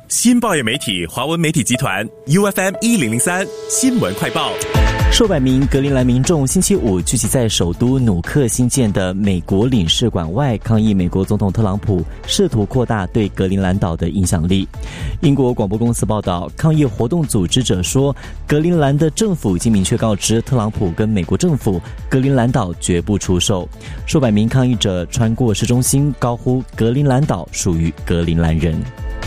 新报业媒体华文媒体集团 UFM1003 新闻快报。 数百名格陵兰民众星期五聚集在首都努克新建的美国领事馆外，抗议美国总统特朗普试图扩大对格陵兰岛的影响力。英国广播公司报道，抗议活动组织者说，格陵兰的政府已经明确告知特朗普跟美国政府，格陵兰岛绝不出售。数百名抗议者穿过市中心，高呼格陵兰岛属于格陵兰人。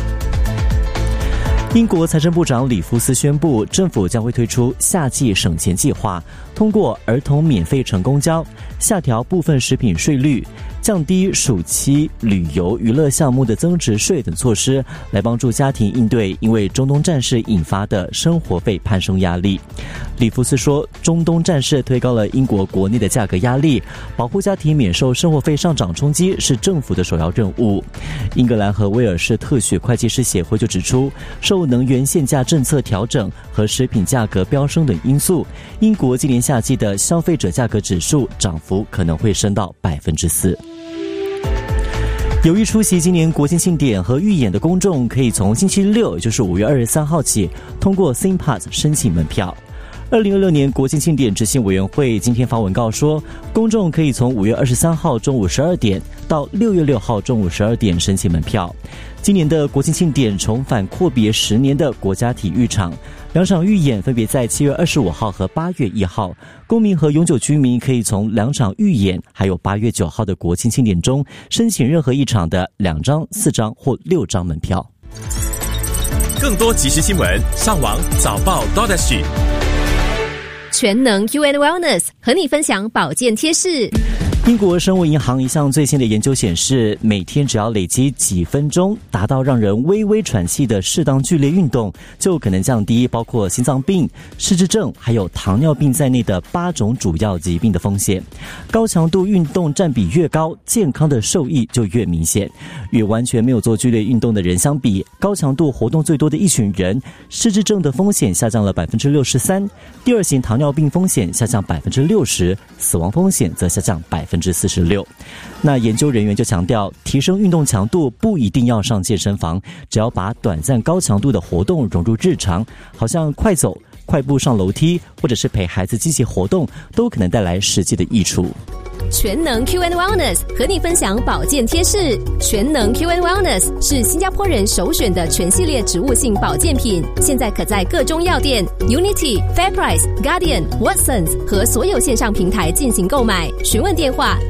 英国财政部长里夫斯宣布，政府将会推出夏季省钱计划，通过儿童免费乘公交、下调部分食品税率、降低暑期旅游娱乐项目的增值税等措施，来帮助家庭应对因为中东战事引发的生活费攀升压力。里夫斯说，中东战事推高了英国国内的价格压力，保护家庭免受生活费上涨冲击是政府的首要任务。英格兰和威尔士特许会计师协会就指出，受能源限价政策调整和食品价格飙升等因素，英国今年夏季的消费者价格指数涨幅可能会升到 4%。有意出席今年国庆庆典和预演的公众，可以从星期六，也就是5月23号起，通过 ThinkPass 申请门票。2026年国庆庆典执行委员会今天发文告说，公众可以从5月23号中午12点到6月6号中午12点申请门票。今年的国庆庆典重返阔别10年的国家体育场，2场预演分别在7月25号和8月1号。公民和永久居民可以从2场预演还有8月9号的国庆庆典中申请任何一场的2张、4张或6张门票。 更多即时新闻，上网早报 .SG。 全能 UN Wellness 和你分享保健贴士。 英国生物银行一项最新的研究显示，每天只要累积几分钟，达到让人微微喘气的适当剧烈运动，就可能降低包括心脏病、失智症还有糖尿病在内的8种主要疾病的风险。高强度运动占比越高，健康的受益就越明显。与完全没有做剧烈运动的人相比，高强度活动最多的一群人，失智症的风险下降了 63%， 第二型糖尿病风险下降 60%， 死亡风险则下降 46%。 那研究人员就强调，提升运动强度不一定要上健身房，只要把短暂高强度的活动融入日常，好像快走、快步上楼梯，或者是陪孩子积极活动，都可能带来实际的益处。 全能 QN Wellness 和你分享保健贴士。全能 QN Wellness 是新加坡人首选的全系列植物性保健品，现在可在各中药店、Unity、FairPrice、Guardian、Watsons 和所有线上平台进行购买。询问电话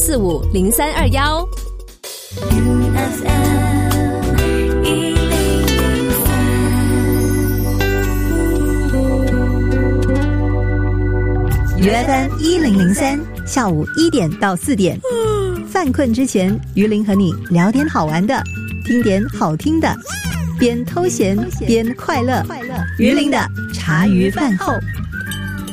67450321。 UFM1003下午1点到4点，犯困之前，于林和你聊点好玩的，听点好听的，边偷闲边快乐。于林的茶余饭后。